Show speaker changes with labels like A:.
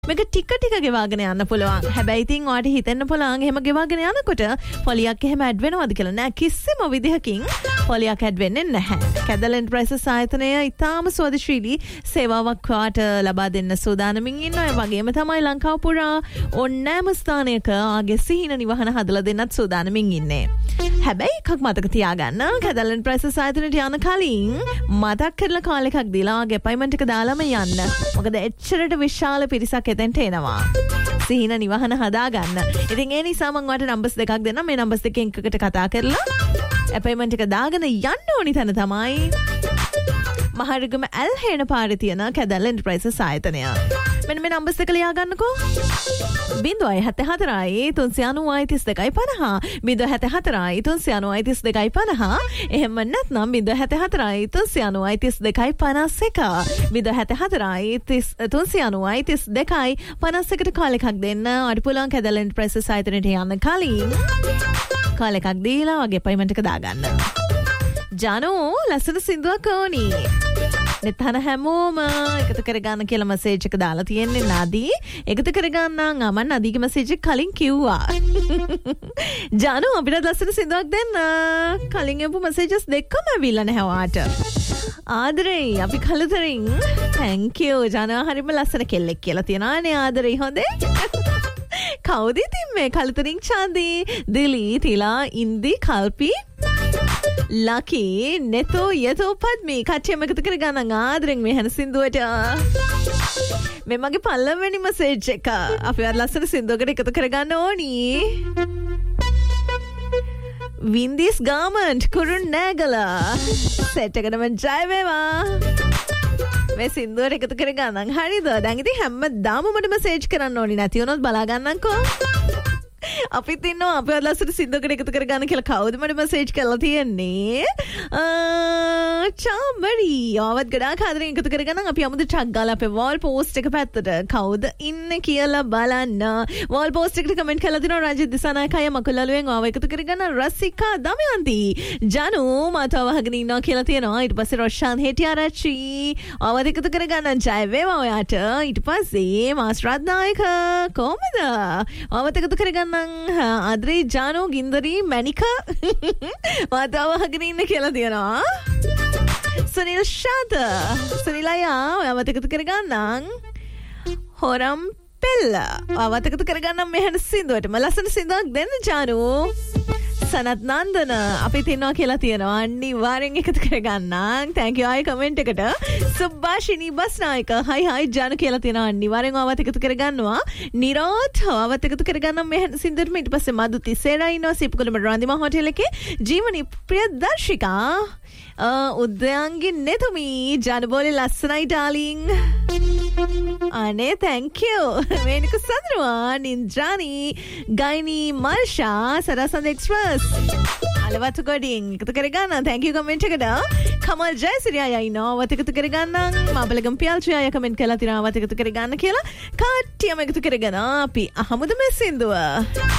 A: මේක ටික ටික ගෙවාගෙන යන්න පුළුවන්. හැබැයි ඉතින් ඔයාට හිතෙන්න පුළුවන් එහෙම ගෙවාගෙන යනකොට පොලියක් එහෙම ඇඩ් වෙනවද කියලා. නෑ, කිසිම විදිහකින් පොලියක් ඇඩ් වෙන්නේ නැහැ. කැදල් එන්ටර්ප්‍රයිසස් ආයතනය ඉතාම ස්වදේශීලී සේවාවක් ඔයාට ලබා දෙන්න සූදානමින් ඉන්නවා. ඒ වගේම තමයි ලංකාව පුරා ඕනෑම ස්ථානයක ආගේ සිහින නිවහන හදලා දෙන්නත් සූදානමින් ඉන්නේ. හැබැයි එකක් මතක තියාගන්න, කැදල් එන්ටර්ප්‍රයිසස් ආයතනයට යන කලින් මතක් කරලා කාල් එකක් දීලා ආගේ අපොයින්ට්මන්ට් එක දාලාම යන්න. මොකද එච්චරට විශාල පිරිසක් එතෙන්ට එනවා. සිහින නිවහන හදාගන්න. ඉතින් ඒ නිසා මම ඔයාලට නම්බර්ස් දෙකක් දෙන්නම්. මේ නම්බර්ස් දෙකෙන් එකකට කතා කරලා අපොයින්ට්මන්ට් එක දාගෙන යන්න ඕනි තැන තමයි මහරගම ඇල්හේන පාරේ තියෙන කැදල් එන්ටර්ප්‍රයිසස් ආයතනය. මෙන්න මේ නම්බර්ස් දෙක ලියා ගන්නකෝ. 074 392 50 074 එහෙම නැත්නම් 074 392 51 074 392 කාල් එකක් දෙන්න. අර පුළුවන් කැදල් එන්ටර්ප්‍රයිසස් ආයතනයට යන්න කලින් කාල් එකක් දීලා වගේ අපොයින්ට්මන්ට් එක දාගන්න. ජානෝ ලස්සන සින්දුවක් ඕනි. නිතන හැමෝම එකතු කරගන්න කියලා මැසේජ් එක දාලා තියෙන්නේ නදී. එකතු කරගන්න මම නදීගේ මැසේජ් එක කලින් කිව්වා. ජානෝ අපිට ලස්සන සින්දුවක් දෙන්න. කලින් එපු මැසේජස් දෙකම ඇවිල්ලා නැහැ වාට. ආදරේ අපි කලතරින් thank you ජානෝ හරිම ලස්සන කෙල්ලෙක් කියලා තියනානේ ආදරේ හොඳේ. කවුද ඉතින් මේ කලතරින් චාන්දී දිලී තිලා ඉන්දි කල්පි ලකි නෙතෝ යතෝ පද්මී කට්ටියම එකතු කරගන්න ආදරෙන් මේ හැන සින්දුවට. මේ මගේ පළවෙනි මැසේජ් එක. අපි අර ලස්සන සින්දුවකට එකතු කරගන්න ඕනි. වින්දිස් ගාමන්ට් කුරුණෑගල සෙට් එකටම ජය වේවා. මේ සින්දුවට එකතු කරගන්න හරිද? දැන් ඉතින් හැමදාම මට මැසේජ් කරන්න ඕනි. නැති වුණොත් බලා ගන්නම්කෝ. අපිත් ඉන්නවා අපේ ලස්සන සින්දුවකට එකතු කරගන්න කියලා. කවුද මට මැසේජ් කරලා තියෙන්නේ? චාම්බරි ආවත් ගොඩාක් ආදරෙන් එකතු කරගන්න. අපි අමුද ටග් ගාලා අපේ වෝල් පෝස්ට් එක පැත්තට කවුද ඉන්නේ කියලා බලන්න. වෝල් පෝස්ට් එකට කමෙන්ට් කරලා දිනවා රාජිත් දිසානායකය මකුලලුවෙන් ආව එකතු කරගන්න. රසිකා දමයන්ති ජනු මාතව වහගෙන ඉන්නවා කියලා තියෙනවා. ඊට පස්සේ රොෂාන් හෙටිආරච්චි ආවත් එකතු කරගන්න. ජය වේවා ඔයාට. ඊට පස්සේ මාස් රත්නායක කොහමද ආවත් එකතු කරගන්න. ආදරේ ජානෝ ගින්දරි මැනික මාතව වහගෙන ඉන්න කියලා තියෙනවා. සුනිල් ශාද සුනිලයා ඔයාවත් එකතු කරගන්නම්. හොරම් පෙල්ල ඔයාවත් එකතු කරගන්නම් මෙහෙන සින්දුවටම ලස්සන සින්දුවක් දෙන්න ජානෝ. සනත් නන්දන අපිත් ඉන්නවා කියලා තියෙනවා. අනිවාර්යෙන් එකතු කරගන්නම්. thank you ආයි කමෙන්ට් එකට. සුභාෂිනී බස්නායක හයි හයි ජානු කියලා තියෙනවා. අනිවාර්යෙන් ඔයාවත් එකතු කරගන්නවා. නිරෝධ් ඔයාවත් එකතු කරගන්නම් මෙහෙන සින්දුවටම. ඊට පස්සේ මදු තිසේරා ඉන්නවා සිප්කුලම රාන්දිමා හෝටල් එකේ. ජීවනි ප්‍රියදර්ශිකා උද්‍යංගි නෙතුමී ජනබෝලි ලස්සනයි ඩාලිං. අනේ thank you මේනික සඳරුවා නින්ජානි ගයිනි මල්ෂා සරසන්ද එක්ස්ප්‍රස් අලවතු ගොඩින් එකතු කරගන්න. thank you කමෙන්ට් එකට. කමල් ජයසිරි අය ඉන්නවා වත් එකතු කරගන්න. මාබලගම් පියල්චි අය කමෙන්ට් කළා තිනවා වත් එකතු කරගන්න කියලා. කට්ටියම එකතු කරගෙන අපි අහමුද මේ සින්දුව.